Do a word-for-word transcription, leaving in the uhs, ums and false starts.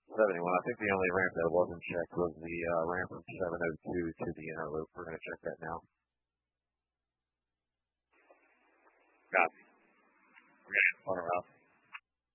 seventy-one. I think the only ramp that wasn't checked was the uh, ramp from seven oh two to the inner loop. We're going to check that now. Copy. We're going to run around.